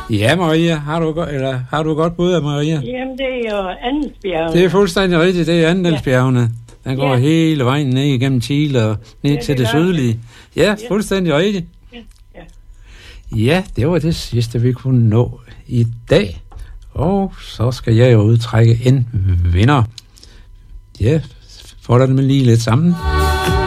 Ja, Maria, har du godt bud af Maria? Jamen, det er jo Andelsbjergene. Det er fuldstændig rigtigt, det er Andelsbjergene. Den går hele vejen ned igennem Chile og ned til det sydlige. Ja, fuldstændig rigtigt. Ja, det var det sidste, vi kunne nå i dag. Og så skal jeg jo udtrække en vinder. Ja, får der dem lige lidt sammen.